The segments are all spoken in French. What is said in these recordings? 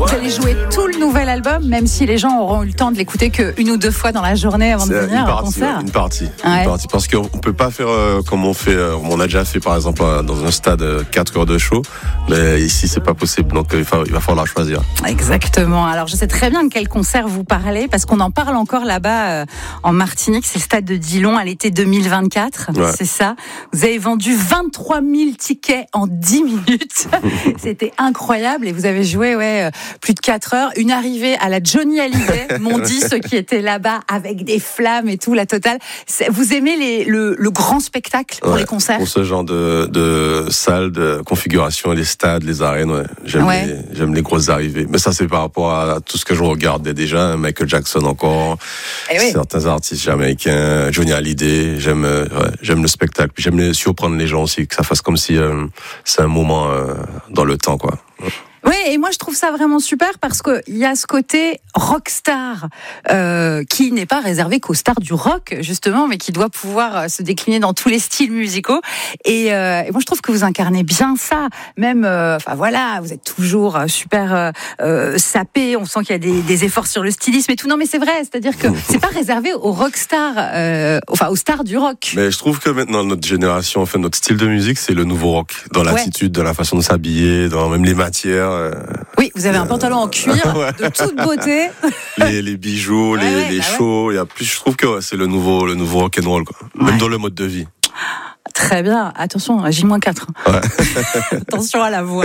Vous allez jouer tout le nouvel album, même si les gens auront eu le temps de l'écouter qu'une ou deux fois dans la journée avant de venir au concert. Une partie, parce qu'on peut pas faire comme on a déjà fait par exemple dans un stade 4 heures de show, mais ici c'est pas possible, donc il va falloir choisir. Exactement. Alors je sais très bien de quel concert vous parlez, parce qu'on en parle encore là-bas en Martinique, c'est le stade de Dillon à l'été 2024, c'est ça. Vous avez vendu 23 000 tickets en 10 minutes, c'était incroyable, et vous avez joué plus de 4 heures, une arrivée à la Johnny Hallyday, m'ont dit ceux qui étaient là-bas, avec des flammes et tout, la totale. Vous aimez le grand spectacle pour les concerts? Pour ce genre de salle, de configuration, les stades, les arènes, j'aime les grosses arrivées. Mais ça, c'est par rapport à tout ce que je regardais déjà, Michael Jackson encore, certains artistes jamaïcains, Johnny Hallyday, j'aime le spectacle. Puis j'aime surprendre les gens aussi, que ça fasse comme si c'est un moment dans le temps, quoi. Oui, et moi je trouve ça vraiment super parce que il y a ce côté rockstar qui n'est pas réservé qu'aux stars du rock justement, mais qui doit pouvoir se décliner dans tous les styles musicaux. Et moi je trouve que vous incarnez bien ça. Même, vous êtes toujours super sapé. On sent qu'il y a des efforts sur le stylisme et tout. Non, mais c'est vrai, c'est-à-dire que c'est pas réservé aux rockstars, aux stars du rock. Mais je trouve que maintenant notre génération, notre style de musique, c'est le nouveau rock, dans l'attitude, dans la façon de s'habiller, dans même les matières. Oui, vous avez un pantalon en cuir de toute beauté. Les bijoux, les shows. Il y a plus, je trouve que c'est le nouveau rock'n'roll, quoi. Même dans le mode de vie. Très bien. Attention, J-4. Attention à la voix.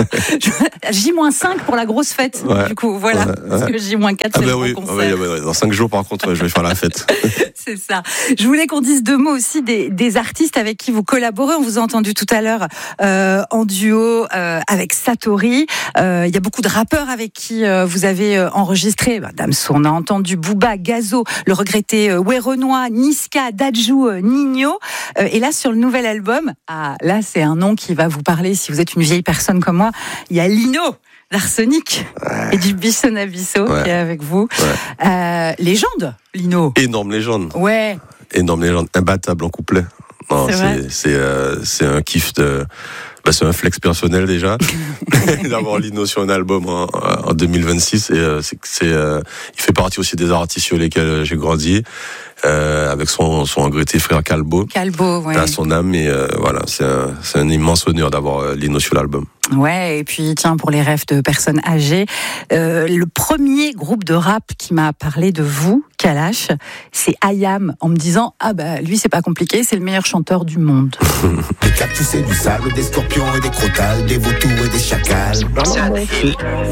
J-5 pour la grosse fête. Du coup, voilà. Parce que J-4, c'est le concert. Dans 5 jours, par contre, je vais faire la fête. C'est ça. Je voulais qu'on dise deux mots aussi des artistes avec qui vous collaborez. On vous a entendu tout à l'heure en duo avec Satori. Il y a beaucoup de rappeurs avec qui vous avez enregistré. Damso, on a entendu Booba, Gazo, le regretté Werenoi, Niska, Dadju, Nino. Et là, sur le nouvel album, là, c'est un nom qui va vous parler si vous êtes une vieille personne comme moi. Il y a Lino d'Arsenic et du Bisso Nabisso qui est avec vous. Légende, Lino. Énorme légende. Ouais. Énorme légende. Imbattable en couplet. Non, c'est un kiff c'est un flex personnel déjà d'avoir Lino sur un album en 2026 et il fait partie aussi des artistes sur lesquels j'ai grandi avec son regretté frère Calbo à son âme, et c'est un immense honneur d'avoir Lino sur l'album. Ouais, et puis tiens, pour les rêves de personnes âgées, le premier groupe de rap qui m'a parlé de vous, Kalash, c'est IAM, en me disant lui c'est pas compliqué, c'est le meilleur chanteur du monde. Des cactus et du sable, des scorpions et des crotales, des vautours et des chacals.